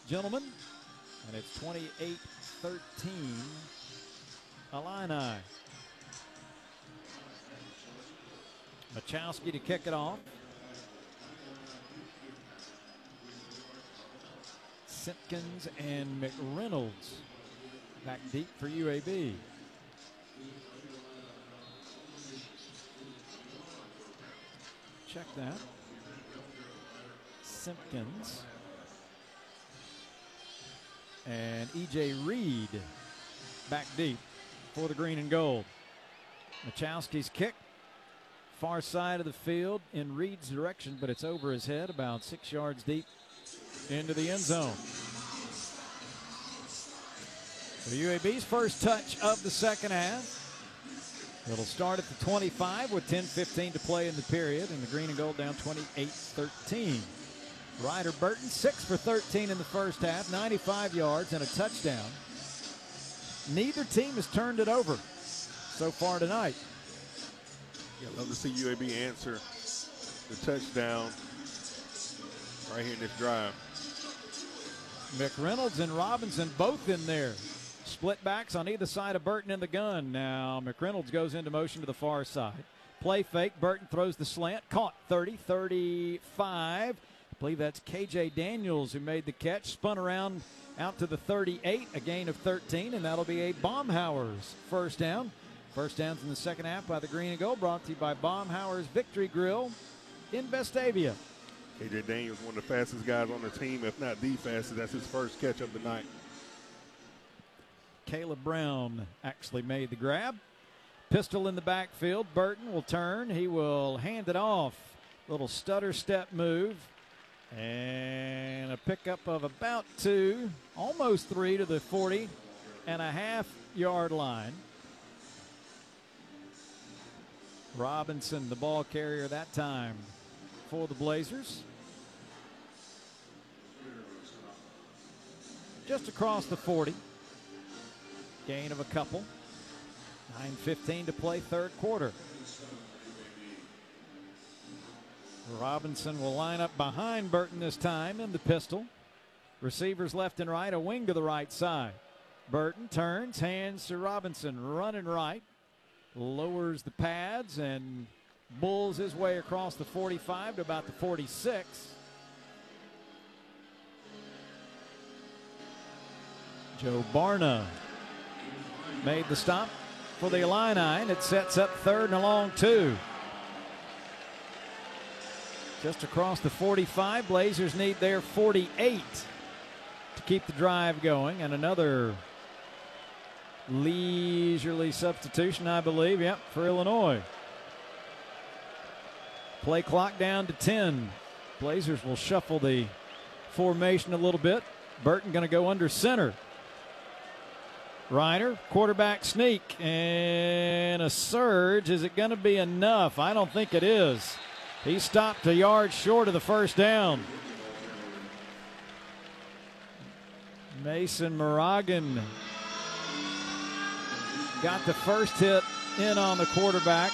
gentlemen. And it's 28-13 Illini. Machowski to kick it off. Simpkins and McReynolds back deep for UAB. Check that. Simpkins and E.J. Reed back deep for the green and gold. Machowski's kick, far side of the field in Reed's direction, but it's over his head about 6 yards deep into the end zone. So UAB's first touch of the second half. It'll start at the 25 with 10:15 to play in the period, and the green and gold down 28-13. Ryder Burton 6 for 13 in the first half, 95 yards and a touchdown. Neither team has turned it over so far tonight. Yeah, love to see UAB answer the touchdown right here in this drive. McReynolds and Robinson both in there. Split backs on either side of Burton in the gun. Now McReynolds goes into motion to the far side. Play fake. Burton throws the slant. Caught 30, 35. I believe that's KJ Daniels who made the catch. Spun around out to the 38, a gain of 13, and that'll be a Baumhauer's first down. First downs in the second half by the green and gold, brought to you by Baumhauer's Victory Grill in Vestavia. KJ Daniels, one of the fastest guys on the team, if not the fastest. That's his first catch of the night. Caleb Brown actually made the grab. Pistol in the backfield. Burton will turn. He will hand it off. Little stutter step move. And a pickup of about 2, almost 3 to the 40.5-yard line. Robinson, the ball carrier that time for the Blazers. Just across the 40. Gain of a couple. 9:15 to play, third quarter. Robinson will line up behind Burton this time in the pistol. Receivers left and right, a wing to the right side. Burton turns, hands to Robinson, running right. Lowers the pads and bulls his way across the 45 to about the 46. Joe Barna made the stop for the Illini, and it sets up third and a long 2. Just across the 45, Blazers need their 48 to keep the drive going, and another leisurely substitution, I believe, yep, for Illinois. Play clock down to 10. Blazers will shuffle the formation a little bit. Burton going to go under center. Ryder, quarterback sneak, and a surge. Is it going to be enough? I don't think it is. He stopped a yard short of the first down. Mason Moragan got the first hit in on the quarterback.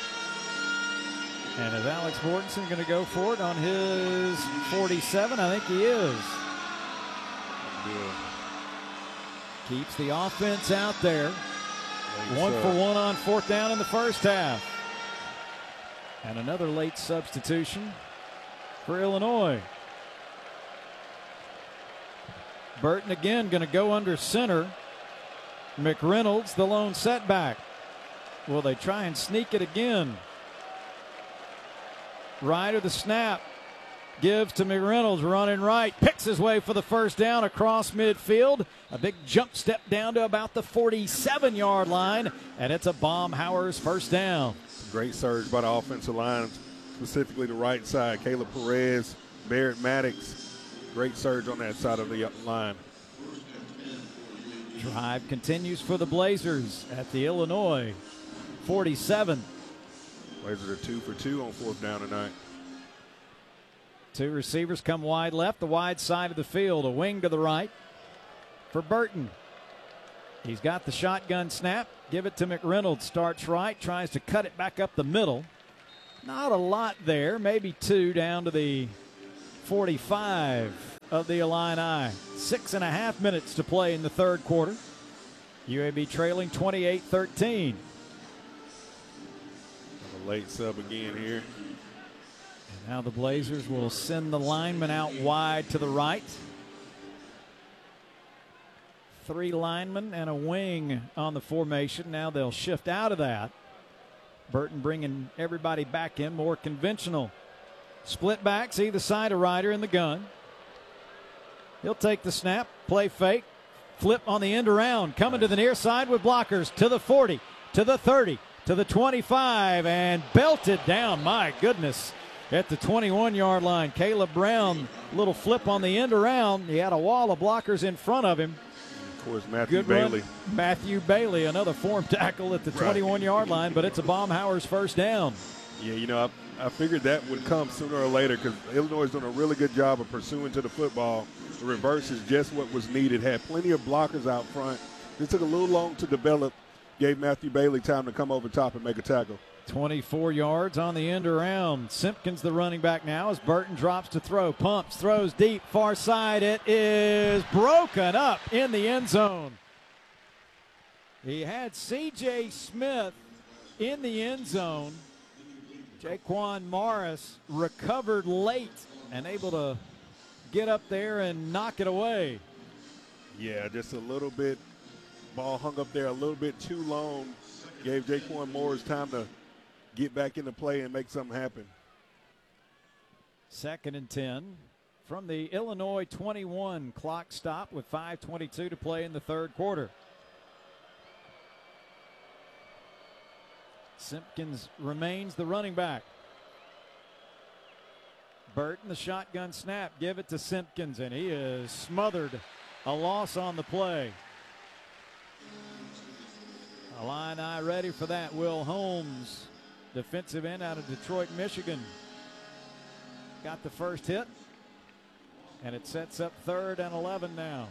And is Alex Mortensen going to go for it on his 47? I think he is. Yeah. Keeps the offense out there. 1 for 1 on fourth down in the first half. And another late substitution for Illinois. Burton again going to go under center. McReynolds, the lone setback. Will they try and sneak it again? Ryder the snap. Gives to McReynolds, running right. Picks his way for the first down across midfield. A big jump step down to about the 47-yard line. And it's a Baumhauer's first down. Great surge by the offensive line, specifically the right side. Caleb Perez, Barrett Maddox. Great surge on that side of the line. Drive continues for the Blazers at the Illinois 47. Blazers are 2 for 2 on fourth down tonight. 2 receivers come wide left, the wide side of the field. A wing to the right for Burton. He's got the shotgun snap. Give it to McReynolds. Starts right, tries to cut it back up the middle. Not a lot there, maybe 2 down to the 45. of the Illini. 6.5 minutes to play in the third quarter. UAB trailing 28-13. A late sub again here. And now the Blazers will send the linemen out wide to the right. 3 linemen and a wing on the formation. Now they'll shift out of that. Burton bringing everybody back in, more conventional. Split backs either side of Ryder in the gun. He'll take the snap, play fake, flip on the end around, coming to the near side with blockers to the 40, to the 30, to the 25, and belted down. My goodness, at the 21-yard line. Caleb Brown, little flip on the end around. He had a wall of blockers in front of him. Of course, Matthew Bailey. Matthew Bailey, another form tackle at the 21-yard line, but it's a Baumhower's first down. Yeah, you know, I figured that would come sooner or later because Illinois is doing a really good job of pursuing to the football. The reverse is just what was needed. Had plenty of blockers out front. It took a little long to develop. Gave Matthew Bailey time to come over top and make a tackle. 24 yards on the end around. Simpkins the running back now as Burton drops to throw. Pumps, throws deep, far side. It is broken up in the end zone. He had C.J. Smith in the end zone. Jaquan Morris recovered late and able to get up there and knock it away. Yeah, just a little bit. Ball hung up there a little bit too long. Gave Jaquan Morris time to get back into play and make something happen. 2nd and 10 from the Illinois 21. Clock stop with 5:22 to play in the third quarter. Simpkins remains the running back. Burton, the shotgun snap, give it to Simpkins, and he is smothered. A loss on the play. Illini ready for that. Will Holmes, defensive end out of Detroit, Michigan, got the first hit, and it sets up 3rd and 11 now.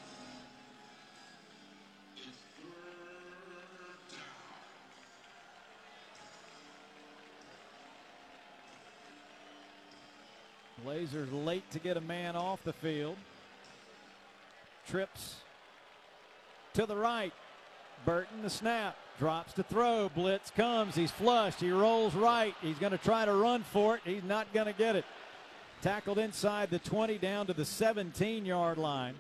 Blazers late to get a man off the field. Trips to the right. Burton the snap, drops to throw, blitz comes, he's flushed, he rolls right, he's going to try to run for it, he's not going to get it. Tackled inside the 20 down to the 17-yard line.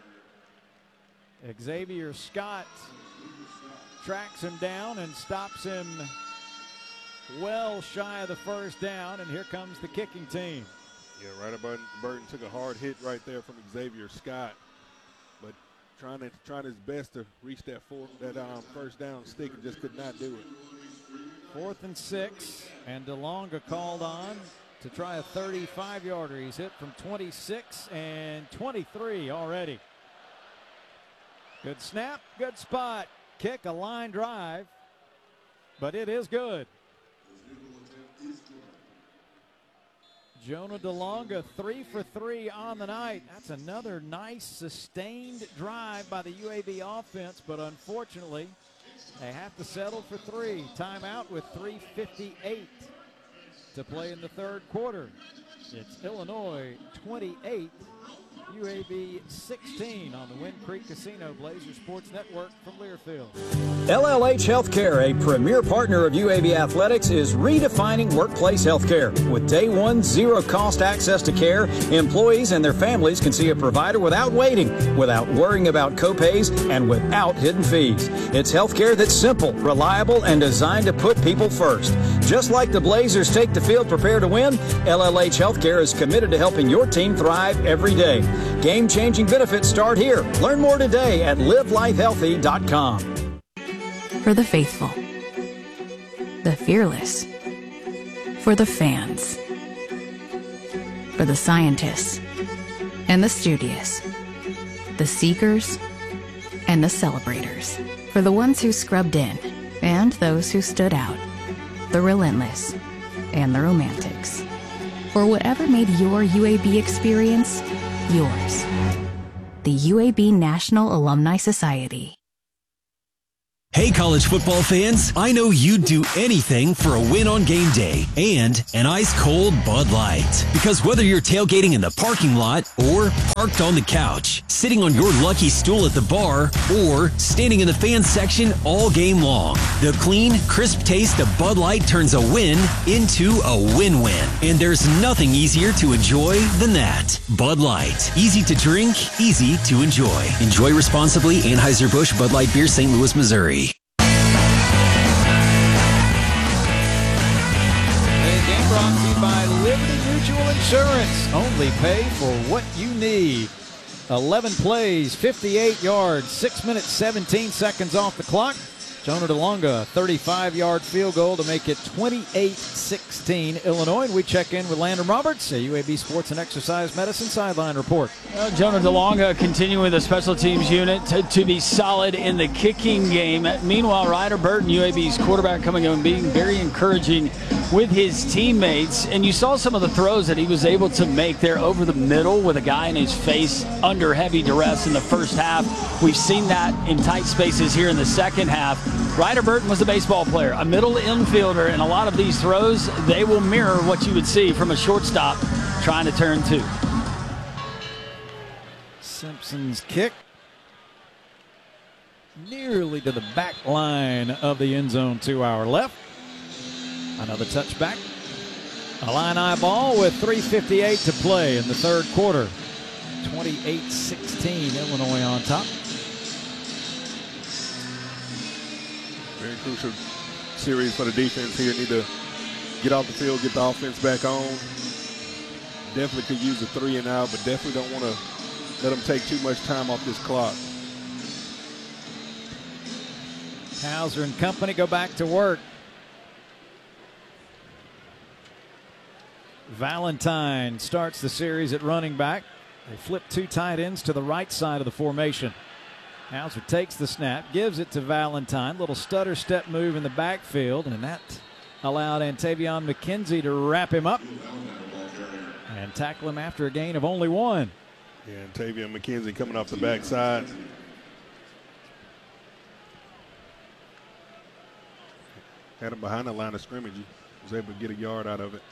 Xavier Scott tracks him down and stops him well shy of the first down, and here comes the kicking team. Yeah, right about Burton took a hard hit right there from Xavier Scott, but trying his best to reach that first down stick and just could not do it. 4th and 6, and DeLonga called on to try a 35-yarder. He's hit from 26 and 23 already. Good snap, good spot, kick, a line drive, but it is good. Jonah DeLonga 3 for 3 on the night. That's another nice sustained drive by the UAB offense, but unfortunately they have to settle for 3. Timeout with 3:58 to play in the third quarter. It's Illinois 28, UAB 16 on the Wind Creek Casino Blazer Sports Network from Learfield. LLH Healthcare, a premier partner of UAB Athletics, is redefining workplace healthcare. With day one, zero-cost access to care, employees and their families can see a provider without waiting, without worrying about copays, and without hidden fees. It's healthcare that's simple, reliable, and designed to put people first. Just like the Blazers take the field prepare to win, LLH Healthcare is committed to helping your team thrive every day. Game-changing benefits start here. Learn more today at livelifehealthy.com. For the faithful, the fearless, for the fans, for the scientists and the studious, the seekers and the celebrators, for the ones who scrubbed in and those who stood out, the relentless and the romantics, for whatever made your UAB experience yours. The UAB National Alumni Society. Hey, college football fans, I know you'd do anything for a win on game day and an ice-cold Bud Light. Because whether you're tailgating in the parking lot or parked on the couch, sitting on your lucky stool at the bar, or standing in the fan section all game long, the clean, crisp taste of Bud Light turns a win into a win-win. And there's nothing easier to enjoy than that. Bud Light. Easy to drink, easy to enjoy. Enjoy responsibly. Anheuser-Busch Bud Light Beer, St. Louis, Missouri. Brought to you by Liberty Mutual Insurance. Only pay for what you need. 11 plays, 58 yards, 6 minutes, 17 seconds off the clock. Jonah DeLonga, 35-yard field goal to make it 28-16 Illinois. And we check in with Landon Roberts, a UAB Sports and Exercise Medicine sideline report. Well, Jonah DeLonga continuing the special teams unit to be solid in the kicking game. Meanwhile, Ryder Burton, UAB's quarterback, coming in and being very encouraging with his teammates. And you saw some of the throws that he was able to make there over the middle with a guy in his face under heavy duress in the first half. We've seen that in tight spaces here in the second half. Ryder Burton was a baseball player, a middle infielder, and a lot of these throws, they will mirror what you would see from a shortstop trying to turn two. Simpson's kick nearly to the back line of the end zone to our left. Another touchback. Illini ball with 3:58 to play in the third quarter. 28-16, Illinois on top. Very crucial series for the defense here. Need to get off the field, get the offense back on. Definitely could use a 3 and out, but definitely don't want to let them take too much time off this clock. Hauser and company go back to work. Valentine starts the series at running back. They flip two tight ends to the right side of the formation. Hauser takes the snap, gives it to Valentine. Little stutter step move in the backfield, and that allowed Antavion McKenzie to wrap him up and tackle him after a gain of only 1. Yeah, Antavion McKenzie coming off the backside. Had him behind the line of scrimmage. He was able to get a yard out of it.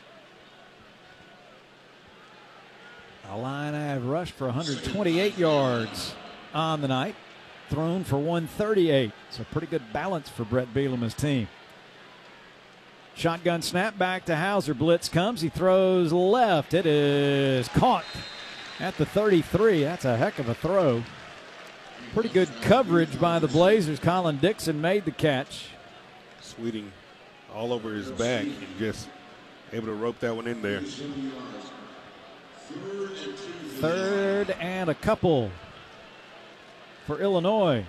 Illini have rushed for 128 yards on the night. Thrown for 138. So pretty good balance for Brett Bielema's team. Shotgun snap back to Hauser. Blitz comes. He throws left. It is caught at the 33. That's a heck of a throw. Pretty good coverage by the Blazers. Colin Dixon made the catch. Sweeting all over his back and just able to rope that one in there. Third and a couple for Illinois.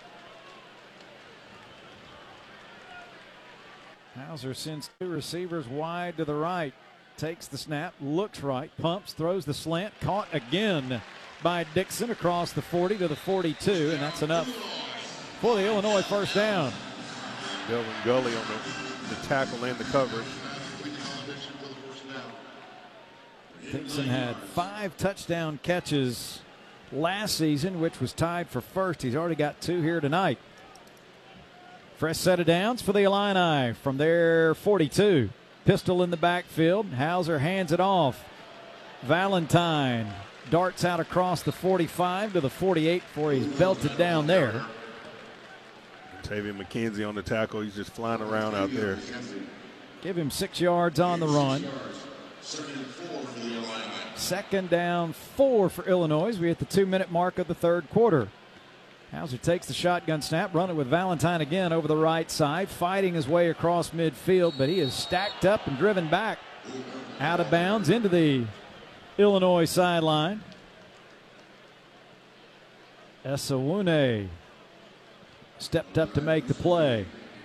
Hauser sends two receivers wide to the right. Takes the snap, looks right, pumps, throws the slant. Caught again by Dixon across the 40 to the 42, and that's enough for the Illinois first down. Delvin Gully on the tackle and the coverage. Dixon had 5 touchdown catches last season, which was tied for first. He's already got 2 here tonight. Fresh set of downs for the Illini from their 42. Pistol in the backfield. Hauser hands it off. Valentine darts out across the 45 to the 48 before he's belted down there. Tavian McKenzie on the tackle. He's just flying around out there. Give him 6 yards on the run. Second down, 4 for Illinois. We hit the 2-minute mark of the third quarter. Hauser takes the shotgun snap, run it with Valentine again over the right side, fighting his way across midfield, but he is stacked up and driven back out of bounds into the Illinois sideline. Esawune stepped up to make the play.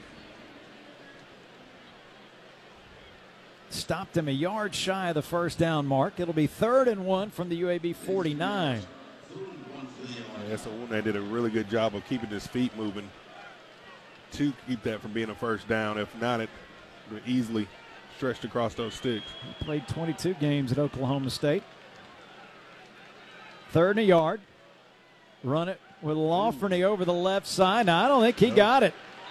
Stopped him a yard shy of the first down mark. It'll be 3rd and 1 from the UAB 49. Esawune did a really good job of keeping his feet moving to keep that from being a first down. If not, it would have easily stretched across those sticks. He played 22 games at Oklahoma State. 3rd and 1. Run it with Lafreniere over the left side. Now, I don't think he got it.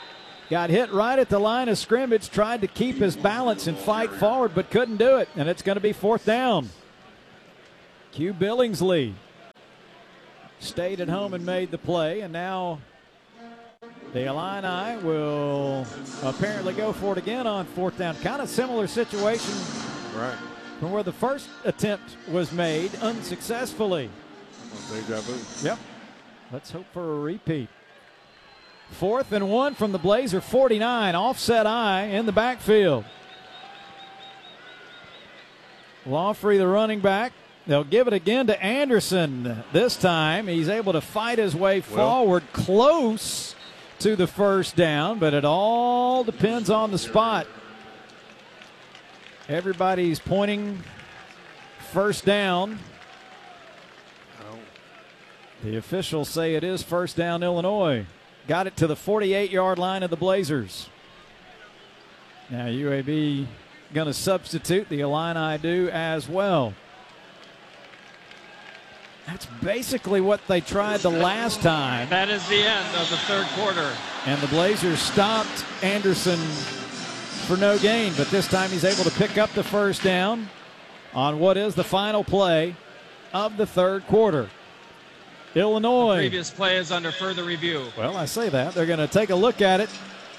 Got hit right at the line of scrimmage, tried to keep his balance and fight forward, but couldn't do it, and it's going to be 4th down. Q Billingsley stayed at home and made the play, and now the Illini will apparently go for it again on 4th down. Kind of similar situation from where the first attempt was made unsuccessfully. Deja vu. Yep. Let's hope for a repeat. 4th and 1 from the Blazer 49. Offset eye in the backfield. Lawfrey, the running back. They'll give it again to Anderson. This time he's able to fight his way forward close to the first down, but it all depends on the spot. Everybody's pointing first down. The officials say it is first down Illinois. Got it to the 48-yard line of the Blazers. Now UAB going to substitute. The Illini do as well. That's basically what they tried the last time. That is the end of the third quarter. And the Blazers stopped Anderson for no gain, but this time he's able to pick up the first down on what is the final play of the third quarter. Illinois. The previous play is under further review. Well, I say that. They're going to take a look at it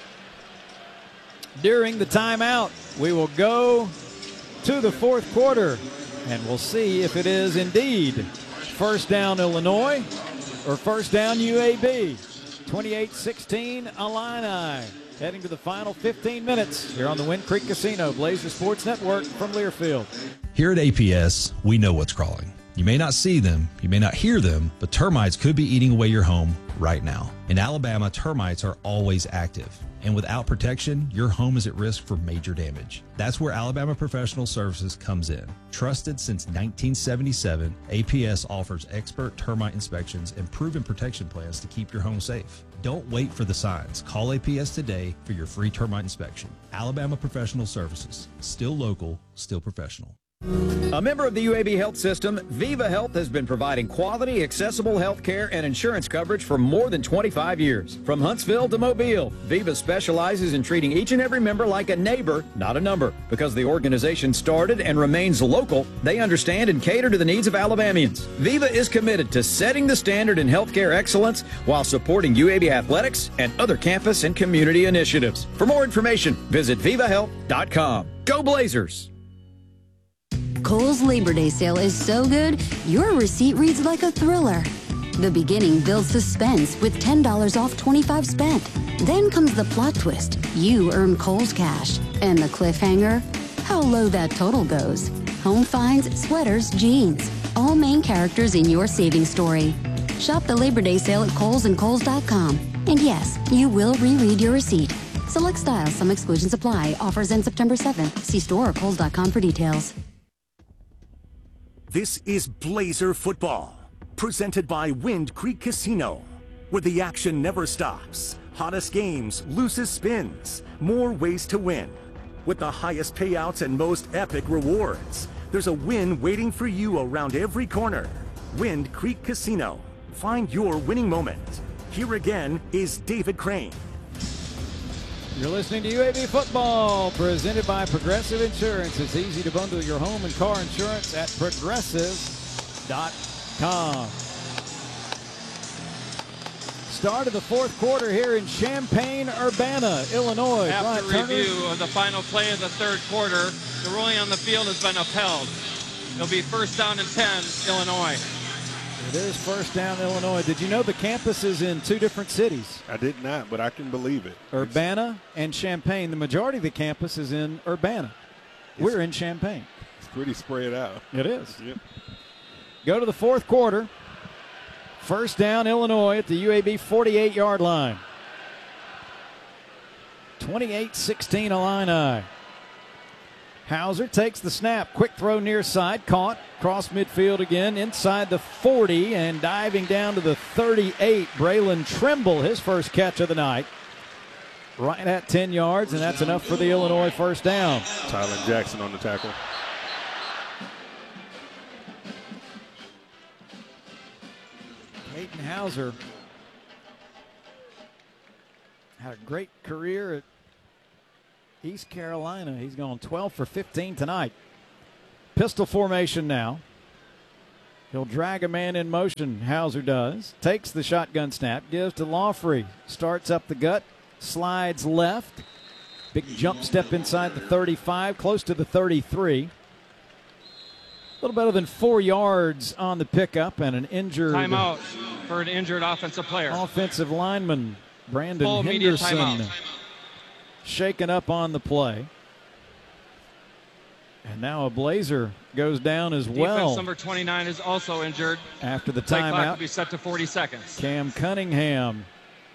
during the timeout. We will go to the fourth quarter, and we'll see if it is indeed first down Illinois or first down UAB. 28-16 Illini. Heading to the final 15 minutes here on the Wind Creek Casino Blazer Sports Network from Learfield. Here at APS, we know what's crawling. You may not see them, you may not hear them, but termites could be eating away your home right now. In Alabama, termites are always active. And without protection, your home is at risk for major damage. That's where Alabama Professional Services comes in. Trusted since 1977, APS offers expert termite inspections and proven protection plans to keep your home safe. Don't wait for the signs. Call APS today for your free termite inspection. Alabama Professional Services. Still local, still professional. A member of the UAB Health System, Viva Health has been providing quality, accessible health care and insurance coverage for more than 25 years. From Huntsville to Mobile, Viva specializes in treating each and every member like a neighbor, not a number. Because the organization started and remains local, they understand and cater to the needs of Alabamians. Viva is committed to setting the standard in healthcare excellence while supporting UAB athletics and other campus and community initiatives. For more information, visit vivahealth.com. Go Blazers! Kohl's Labor Day sale is so good, your receipt reads like a thriller. The beginning builds suspense with $10 off 25 spent. Then comes the plot twist. You earn Kohl's cash. And the cliffhanger? How low that total goes. Home finds, sweaters, jeans. All main characters in your savings story. Shop the Labor Day sale at Kohl's and Kohl's.com. And yes, you will reread your receipt. Select styles, some exclusions apply. Offers end September 7th. See store or Kohl's.com for details. This is Blazer Football, presented by Wind Creek Casino, where the action never stops. Hottest games, loosest spins, more ways to win. With the highest payouts and most epic rewards, there's a win waiting for you around every corner. Wind Creek Casino. Find your winning moment. Here again is David Crane. You're listening to UAB Football, presented by Progressive Insurance. It's easy to bundle your home and car insurance at Progressive.com. Start of the fourth quarter here in Champaign-Urbana, Illinois. After review of the final play of the third quarter, the ruling on the field has been upheld. It'll be first down and 10, Illinois. It is first down Illinois. Did you know the campus is in two different cities? I did not, but I can believe it. Urbana and Champaign. The majority of the campus is in Urbana. We're in Champaign. It's pretty spread out. It is. Yep. Go to the fourth quarter. First down Illinois at the UAB 48-yard line. 28-16 Illini. Hauser takes the snap. Quick throw near side. Caught. Cross midfield again. Inside the 40 and diving down to the 38. Braylon Trimble, his first catch of the night. Right at 10 yards, and that's enough for the Illinois first down. Tyler Jackson on the tackle. Peyton Hauser Had a great career at East Carolina. He's gone 12 for 15 tonight. Pistol formation now. He'll drag a man in motion, Hauser does. Takes the shotgun snap, gives to Lawfrey. Starts up the gut, slides left. Big jump step inside the 35, close to the 33. A little better than 4 yards on the pickup and an injured. Timeout for an injured offensive player. Offensive lineman Brandon Full immediate Henderson timeout. shaken up on the play. And now a Blazer goes down as well. Defense number 29 is also injured. After the Play clock timeout, will be set to 40 seconds. Cam Cunningham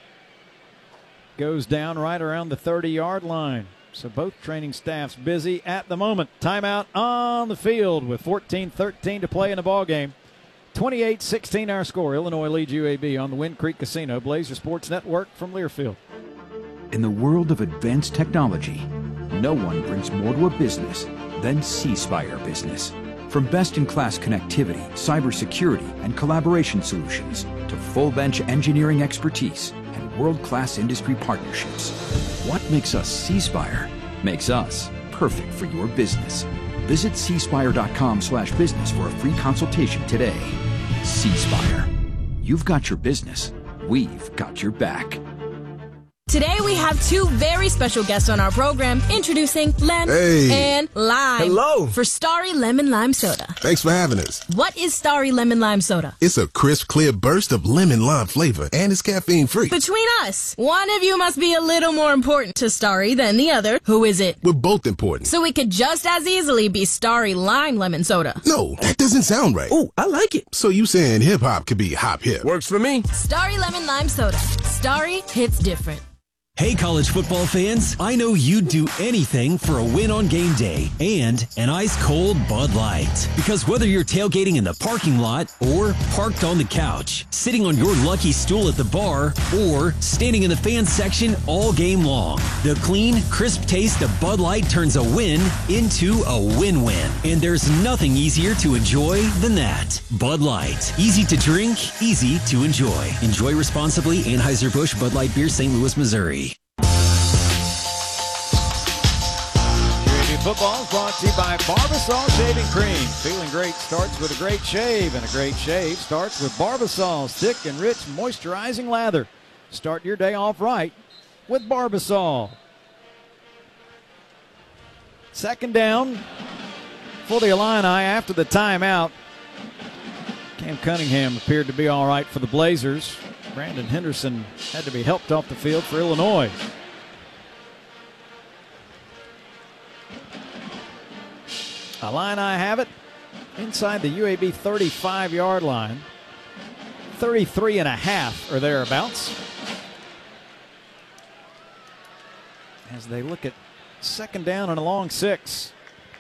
goes down right around the 30-yard line. So both training staffs busy at the moment. Timeout on the field with 14-13 to play in the ballgame. 28-16 our score. Illinois leads UAB on the Wind Creek Casino Blazer Sports Network from Learfield. In the world of advanced technology, no one brings more to a business than C Spire Business. From best-in-class connectivity, cybersecurity, and collaboration solutions to full-bench engineering expertise and world-class industry partnerships, what makes us C Spire makes us perfect for your business. Visit cspire.com/business for a free consultation today. C Spire. You've got your business. We've got your back. Today we have two very special guests on our program, introducing Lem and Lime. Hello. For Starry Lemon Lime Soda. Thanks for having us. What is Starry Lemon Lime Soda? It's a crisp, clear burst of lemon lime flavor, and it's caffeine-free. Between us, one of you must be a little more important to Starry than the other. Who is it? We're both important. So it could just as easily be Starry Lime Lemon Soda. No, that doesn't sound right. Oh, I like it. So you saying hip-hop could be hop-hip? Works for me. Starry Lemon Lime Soda. Starry hits different. Hey, college football fans, I know you'd do anything for a win on game day and an ice-cold Bud Light. Because whether you're tailgating in the parking lot or parked on the couch, sitting on your lucky stool at the bar, or standing in the fans section all game long, the clean, crisp taste of Bud Light turns a win into a win-win. And there's nothing easier to enjoy than that. Bud Light. Easy to drink, easy to enjoy. Enjoy responsibly. Anheuser-Busch Bud Light Beer, St. Louis, Missouri. Football is brought to you by Barbasol Shaving Cream. Feeling great starts with a great shave, and a great shave starts with Barbasol's thick and rich moisturizing lather. Start your day off right with Barbasol. Second down for the Illini after the timeout. Cam Cunningham appeared to be all right for the Blazers. Brandon Henderson had to be helped off the field for Illinois. Illini have it inside the UAB 35-yard line. 33 and a half or thereabouts. As they look at second down and a long 6.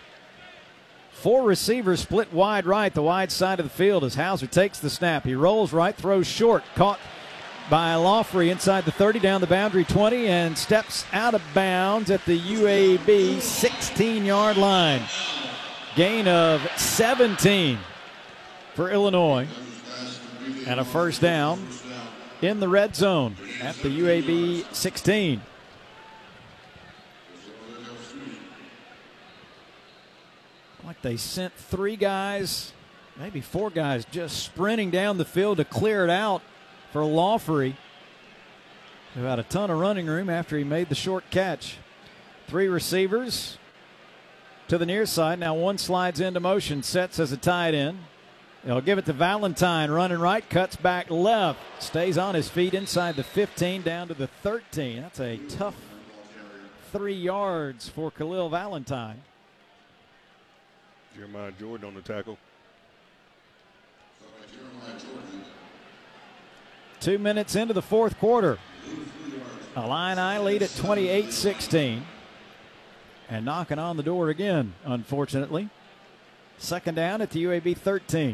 4 receivers split wide right, the wide side of the field as Hauser takes the snap. He rolls right, throws short, caught by Lawfrey inside the 30, down the boundary 20, and steps out of bounds at the UAB 16-yard line. Gain of 17 for Illinois. And a first down in the red zone at the UAB 16. Like they sent 3 guys, maybe 4 guys, just sprinting down the field to clear it out for Lawfrey. Who had a ton of running room after he made the short catch. 3 receivers to the near side. Now one slides into motion, sets as a tight end. They'll give it to Valentine, running right, cuts back left, stays on his feet inside the 15 down to the 13. That's a tough 3 yards for Khalil Valentine. Jeremiah Jordan on the tackle. 2 minutes into the fourth quarter. Illini lead at 28-16. And knocking on the door again, unfortunately. Second down at the UAB 13.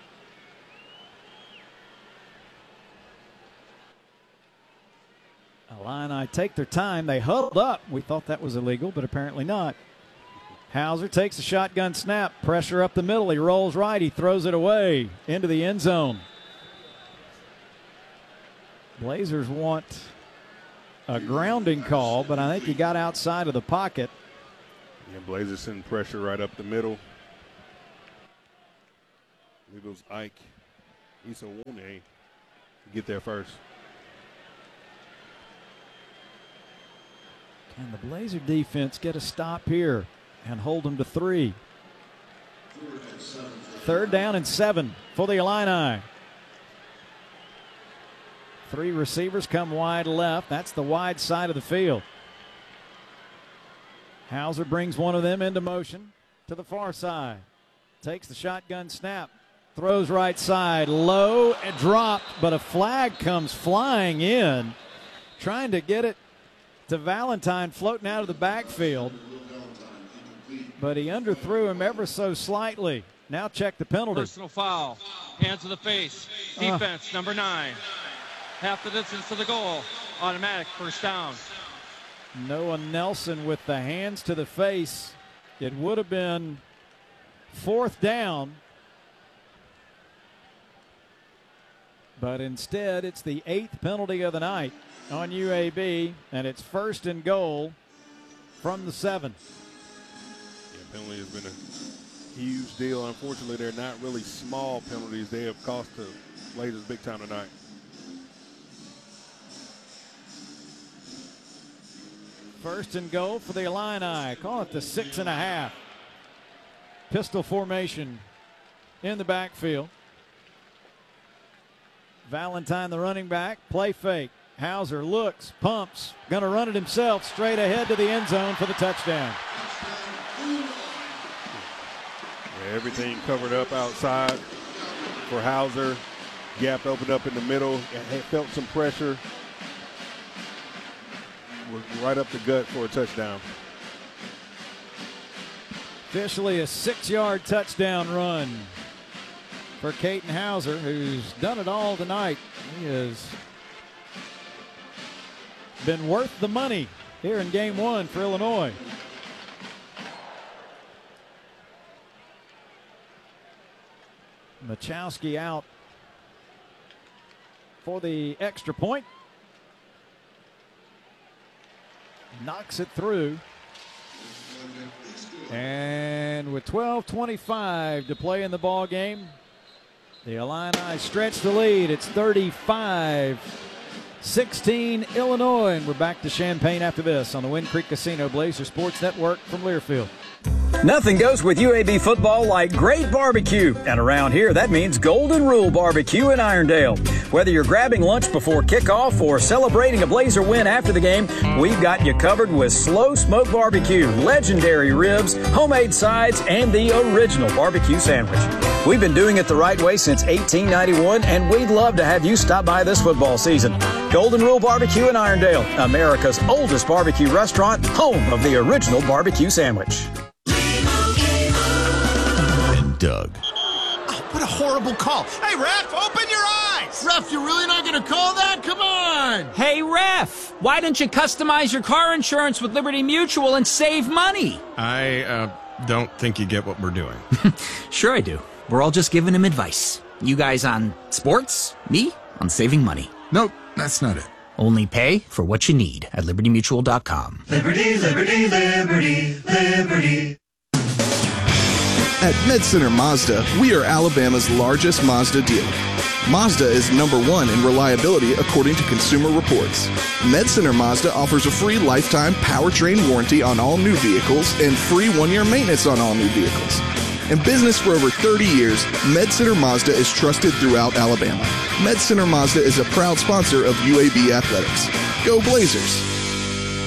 Illini take their time. They huddled up. We thought that was illegal, but apparently not. Hauser takes a shotgun snap. Pressure up the middle. He rolls right. He throws it away into the end zone. Blazers want a grounding call, but I think he got outside of the pocket. Yeah, Blazers send pressure right up the middle. I believe it was Ike Isawune get there first. Can the Blazer defense get a stop here and hold them to 3? 3rd down and 7 for the Illini. 3 receivers come wide left. That's the wide side of the field. Hauser brings one of them into motion to the far side. Takes the shotgun snap. Throws right side. Low and dropped, but a flag comes flying in. Trying to get it to Valentine floating out of the backfield. But he underthrew him ever so slightly. Now check the penalty. Personal foul. Hands to the face. Defense, number 9. Half the distance to the goal. Automatic first down. Noah Nelson with the hands to the face. It would have been 4th down. But instead, it's the 8th penalty of the night on UAB, and it's 1st and goal from the 7. Yeah, penalty has been a huge deal. Unfortunately, they're not really small penalties. They have cost the Blazers big time tonight. First and goal for the Illini. Call it the 6.5. Pistol formation in the backfield. Valentine, the running back, play fake. Hauser looks, pumps, going to run it himself straight ahead to the end zone for the touchdown. Yeah, everything covered up outside for Hauser. Gap opened up in the middle. Felt some pressure. Right up the gut for a touchdown. Officially a 6-yard touchdown run for Caden Hauser, who's done it all tonight. He has been worth the money here in game 1 for Illinois. Machowski out for the extra point. Knocks it through. And with 12:25 to play in the ball game, the Illini stretch the lead. It's 35-16 Illinois. And we're back to Champaign after this on the Wind Creek Casino Blazer Sports Network from Learfield. Nothing goes with UAB football like great barbecue. And around here, that means Golden Rule Barbecue in Irondale. Whether you're grabbing lunch before kickoff or celebrating a Blazer win after the game, we've got you covered with slow smoke barbecue, legendary ribs, homemade sides, and the original barbecue sandwich. We've been doing it the right way since 1891, and we'd love to have you stop by this football season. Golden Rule Barbecue in Irondale, America's oldest barbecue restaurant, home of the original barbecue sandwich. Doug. Oh, what a horrible call. Hey, ref, open your eyes. Ref, you're really not going to call that? Come on. Hey, ref, why don't you customize your car insurance with Liberty Mutual and save money? I don't think you get what we're doing. Sure I do. We're all just giving him advice. You guys on sports, me on saving money. Nope, that's not it. Only pay for what you need at libertymutual.com. Liberty, liberty, liberty, liberty. At MedCenter Mazda, we are Alabama's largest Mazda dealer. Mazda is #1 in reliability according to Consumer Reports. MedCenter Mazda offers a free lifetime powertrain warranty on all new vehicles and free 1-year maintenance on all new vehicles. In business for over 30 years, MedCenter Mazda is trusted throughout Alabama. MedCenter Mazda is a proud sponsor of UAB Athletics. Go Blazers!